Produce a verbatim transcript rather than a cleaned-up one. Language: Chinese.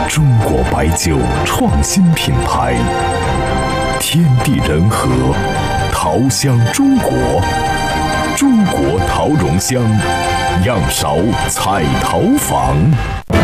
中国白酒创新品牌，天地人和，桃香中国，中国桃蓉香，样勺彩桃坊。